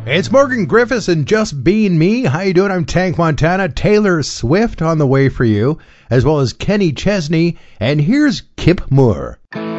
It's Morgan Griffiths and Just Being Me. How you doing? I'm Tank Montana. Taylor Swift on the way for you, as well as Kenny Chesney. And here's Kip Moore.